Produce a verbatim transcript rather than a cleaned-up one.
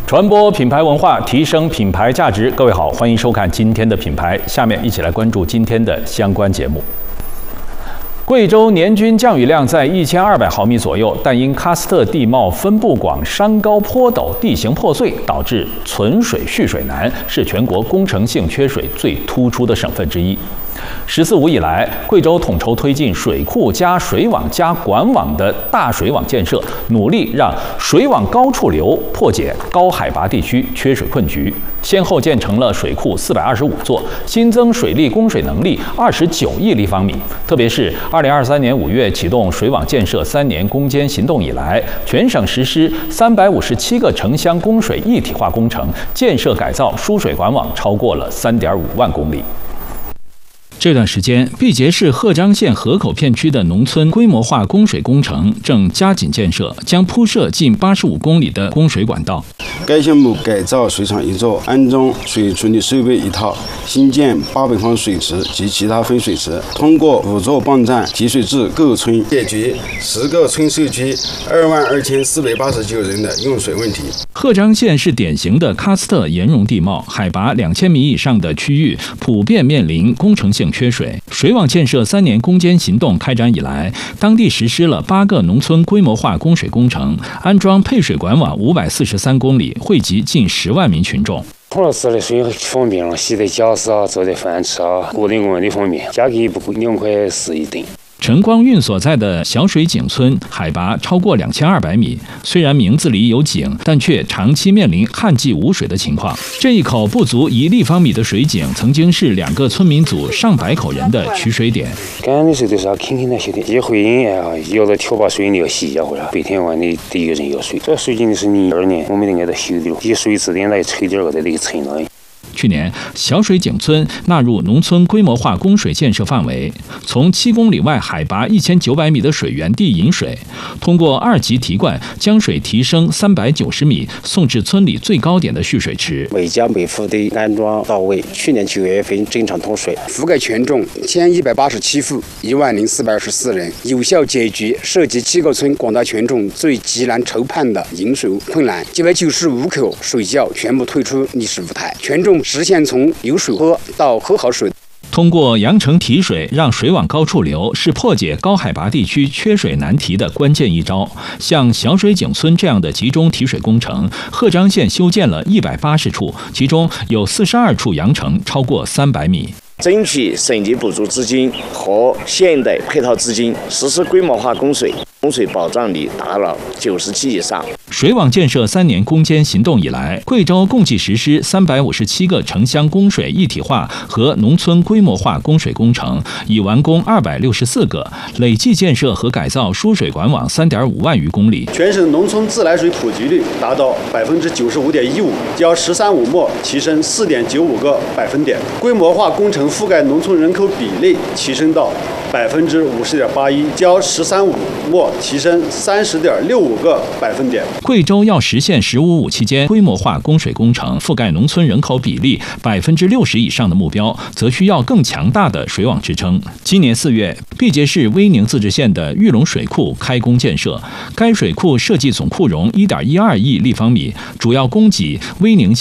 传播品牌文化，提升品牌价值。各位好，欢迎收看今天的品牌。下面一起来关注今天的相关节目。贵州年均降雨量在一千二百毫米左右，但因喀斯特地貌分布广、山高坡陡、地形破碎，导致存水蓄水难，是全国工程性缺水最突出的省份之一。十四五以来，贵州统筹推进水库加水网加管网的大水网建设，努力让水往高处流，破解高海拔地区缺水困局。先后建成了水库四百二十五座，新增水利供水能力二十九亿立方米。特别是二零二三年五月启动水网建设三年攻坚行动以来，全省实施三百五十七个城乡供水一体化工程，建设改造输水管网超过了三点五万公里。这段时间，毕节市贺章县河口片区的农村规模化供水工程正加紧建设，将铺设近八十五公里的供水管道。 该项目改造水厂一座，安装水处理设备一套，新建八百方水池及其他分水池。通过五座泵站提水至各村，解决十个村社区二万二千四百八十九人的用水问题。 贺章县是典型的喀斯特岩溶地貌，海拔两千米以上的区域普遍面临工程性缺水。水网建设三年攻坚行动开展以来，当地实施了八个农村规模化供水工程，安装配水管网五百四十三公里，惠及近十万名群众。 通了吃的水方便了，洗的脚是啊，做的饭吃啊，个人用的方面，价格也不贵，两块四一吨。 陈光运所在的小水井村海拔超过两千二百米，虽然名字里有井，但却长期面临旱季无水的情况。这一口不足一立方米的水井，曾经是两个村民组上百口人的取水点。 干的时候都是要勤勤的修的，一回啊，有的挑把水你要洗一下回来，白天晚的第一个人要水。这水井是零二年我们应该都修的了，一水池点来吹点个的那个层了。 去年，小水井村纳入农村规模化供水建设范围，从七公里外海拔一千九百米的水源地引水，通过二级提灌将水提升三百九十米，送至村里最高点的蓄水池。 每家每户的安装到位。去年九月份正常通水， 覆盖权重一千一百八十七户，一万零四百二十四人，有效解决涉及七个村广大群众最急难愁盼的饮水困难。九百九十五口水窖全部退出历史舞台，群众实现从有水喝到喝好水。 通过扬城提水，让水往高处流，是破解高海拔地区缺水难题的关键一招。像小水井村这样的集中提水工程，贺章县修建了一百八十处，其中有四十二处扬城超过三百米。 争取省级补助资金和县的配套资金，实施规模化供水，供水保障率达到九十七以上。 水网建设三年攻坚行动以来，贵州共计实施三百五十七个城乡供水一体化和农村规模化供水工程，已完工二百六十四个，累计建设和改造输水管网三点五万余公里。 全省农村自来水普及率达到百分之九十五点一五，较“十三五”末提升四点九五个百分点。规模化工程覆盖农村人口比例提升到百分之五十点八一，较“十三五”末提升三十点六五个百分点。 贵州要实现“十五五”期间规模化供水工程覆盖农村人口比例百分之六十以上的目标，则需要更强大的水网支撑。今年四月，毕节市威宁自治县的玉龙水库开工建设，该水库设计总库容一点一二亿立方米，主要供给威宁